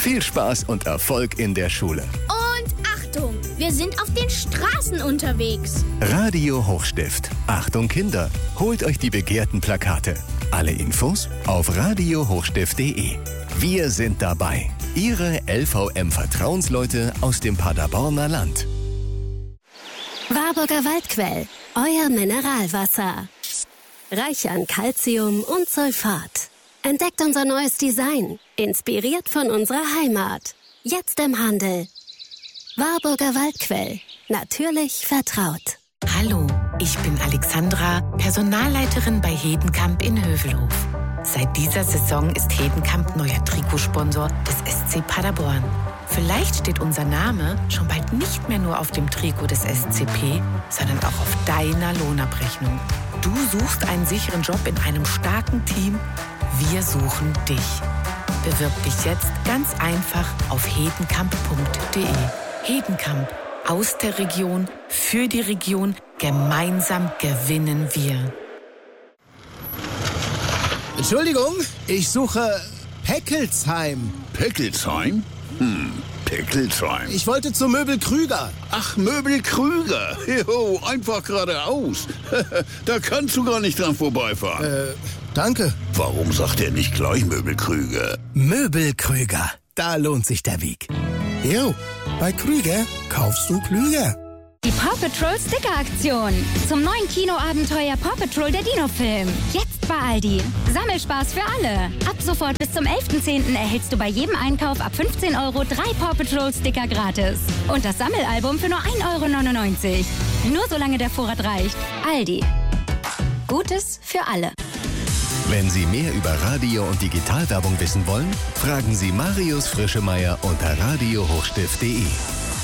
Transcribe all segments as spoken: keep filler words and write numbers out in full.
Viel Spaß und Erfolg in der Schule. Und Achtung, wir sind auf den Straßen unterwegs. Radio Hochstift. Achtung Kinder, holt euch die begehrten Plakate. Alle Infos auf radio hochstift punkt de. Wir sind dabei. Ihre L V M-Vertrauensleute aus dem Paderborner Land. Warburger Waldquell, euer Mineralwasser. Reich an Calcium und Sulfat. Entdeckt unser neues Design, inspiriert von unserer Heimat. Jetzt im Handel. Warburger Waldquell, natürlich vertraut. Hallo, ich bin Alexandra, Personalleiterin bei Hedenkamp in Hövelhof. Seit dieser Saison ist Hedenkamp neuer Trikotsponsor des S C Paderborn. Vielleicht steht unser Name schon bald nicht mehr nur auf dem Trikot des S C P, sondern auch auf deiner Lohnabrechnung. Du suchst einen sicheren Job in einem starken Team. Wir suchen dich. Bewirb dich jetzt ganz einfach auf hedenkamp punkt de. Hedenkamp. Aus der Region, für die Region, gemeinsam gewinnen wir. Entschuldigung, ich suche Peckelsheim. Peckelsheim? Hm, Peckelsheim. Ich wollte zu Möbel Krüger. Ach, Möbel Krüger. Jo, einfach geradeaus. Da kannst du gar nicht dran vorbeifahren. Äh, danke. Warum sagt er nicht gleich Möbel Krüger? Möbel Krüger. Da lohnt sich der Weg. Jo, bei Krüger kaufst du klüger. Die Paw Patrol Sticker-Aktion. Zum neuen Kinoabenteuer Paw Patrol der Dino-Film. Jetzt bei Aldi. Sammelspaß für alle. Ab sofort bis zum elften zehnten erhältst du bei jedem Einkauf ab fünfzehn Euro drei Paw Patrol Sticker gratis. Und das Sammelalbum für nur ein Euro neunundneunzig. Nur solange der Vorrat reicht. Aldi. Gutes für alle. Wenn Sie mehr über Radio- und Digitalwerbung wissen wollen, fragen Sie Marius Frischemeier unter radio hochstift punkt de.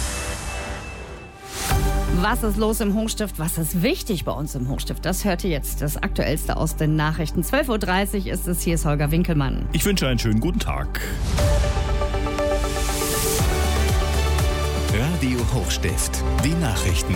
Was ist los im Hochstift? Was ist wichtig bei uns im Hochstift? Das hört ihr jetzt, das Aktuellste aus den Nachrichten. zwölf Uhr dreißig ist es, hier ist Holger Winkelmann. Ich wünsche einen schönen guten Tag. Radio Hochstift, die Nachrichten.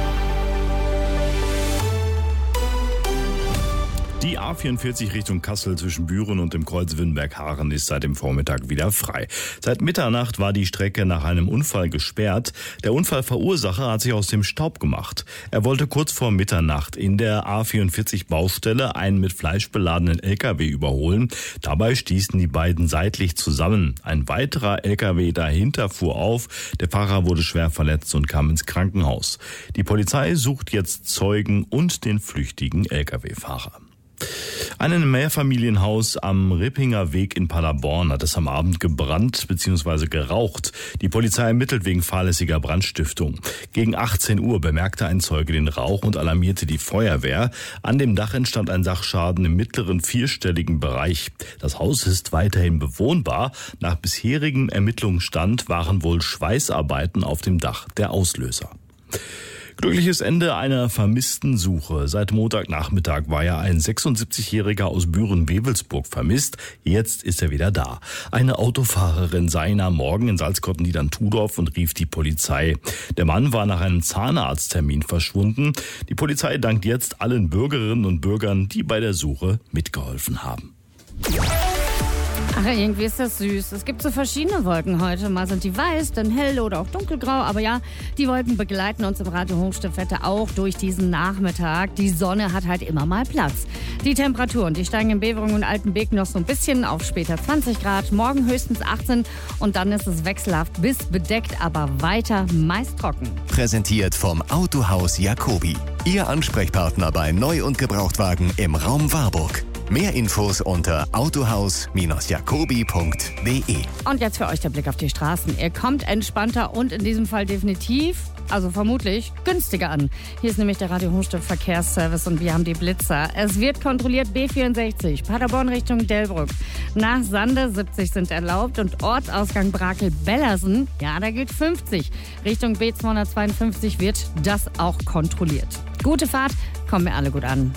Die A vierundvierzig Richtung Kassel zwischen Büren und dem Kreuz Wünnberg-Haaren ist seit dem Vormittag wieder frei. Seit Mitternacht war die Strecke nach einem Unfall gesperrt. Der Unfallverursacher hat sich aus dem Staub gemacht. Er wollte kurz vor Mitternacht in der A vierundvierzig Baustelle einen mit Fleisch beladenen L K W überholen. Dabei stießen die beiden seitlich zusammen. Ein weiterer L K W dahinter fuhr auf. Der Fahrer wurde schwer verletzt und kam ins Krankenhaus. Die Polizei sucht jetzt Zeugen und den flüchtigen L K W-Fahrer. Ein Mehrfamilienhaus am Rippinger Weg in Paderborn hat es am Abend gebrannt bzw. geraucht. Die Polizei ermittelt wegen fahrlässiger Brandstiftung. Gegen achtzehn Uhr bemerkte ein Zeuge den Rauch und alarmierte die Feuerwehr. An dem Dach entstand ein Sachschaden im mittleren vierstelligen Bereich. Das Haus ist weiterhin bewohnbar. Nach bisherigem Ermittlungsstand waren wohl Schweißarbeiten auf dem Dach der Auslöser. Glückliches Ende einer vermissten Suche. Seit Montagnachmittag war ja ein sechsundsiebzigjähriger aus Büren-Wewelsburg vermisst. Jetzt ist er wieder da. Eine Autofahrerin sah ihn am Morgen in Salzkotten-Niedern-Tudorf und rief die Polizei. Der Mann war nach einem Zahnarzttermin verschwunden. Die Polizei dankt jetzt allen Bürgerinnen und Bürgern, die bei der Suche mitgeholfen haben. Ach, irgendwie ist das süß. Es gibt so verschiedene Wolken heute. Mal sind die weiß, dann hell oder auch dunkelgrau. Aber ja, die Wolken begleiten uns im Radio Hochstiftwetter auch durch diesen Nachmittag. Die Sonne hat halt immer mal Platz. Die Temperaturen, die steigen in Beverungen und Altenbek noch so ein bisschen auf später zwanzig Grad. Morgen höchstens achtzehn und dann ist es wechselhaft bis bedeckt, aber weiter meist trocken. Präsentiert vom Autohaus Jacobi. Ihr Ansprechpartner bei Neu- und Gebrauchtwagen im Raum Warburg. Mehr Infos unter autohaus jacobi punkt de. Und jetzt für euch der Blick auf die Straßen. Ihr kommt entspannter und in diesem Fall definitiv, also vermutlich, günstiger an. Hier ist nämlich der Radio Hochstift Verkehrsservice und wir haben die Blitzer. Es wird kontrolliert B vierundsechzig, Paderborn Richtung Delbrück. Nach Sande siebzig sind erlaubt und Ortsausgang Brakel-Bellersen, ja, da gilt fünfzig. Richtung B zweihundertzweiundfünfzig wird das auch kontrolliert. Gute Fahrt, kommen wir alle gut an.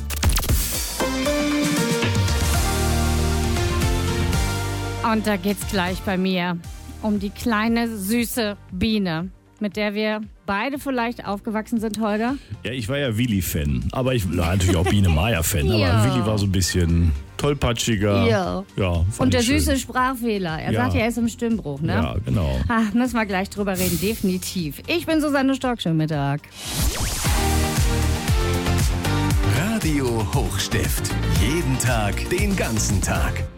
Und da geht's gleich bei mir um die kleine, süße Biene. mit der wir beide vielleicht aufgewachsen sind, Holger? Ja, ich war ja Willi-Fan, aber ich war natürlich auch Biene Meier-Fan, Ja. aber Willi war so ein bisschen tollpatschiger. Ja. Ja, fand Und der ich schön. süße Sprachfehler. Er Ja. sagt ja, er ist im Stimmbruch, ne? Ja, genau. Ach, müssen wir gleich drüber reden, definitiv. Ich bin Susanne Stock, schönen Mittag. Radio Hochstift. Jeden Tag, den ganzen Tag.